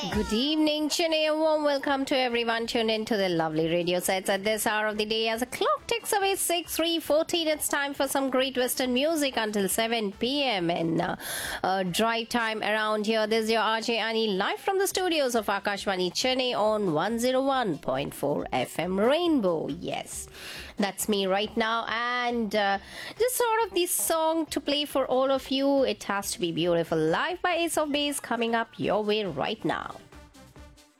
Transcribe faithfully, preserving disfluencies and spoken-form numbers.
Good evening, Chennai. A warm welcome to everyone tuned in to the lovely radio sets at this hour of the day. As the clock ticks away six three fourteen, it's time for some great Western music until seven p.m. and uh, uh, drive time around here. This is your R J Annie live from the studios of Akashvani Chennai on one oh one point four F M Rainbow. Yes, that's me right now. And uh, just sort of this song to play for all of you. It has to be beautiful. Live by Ace of Base coming up your way right now.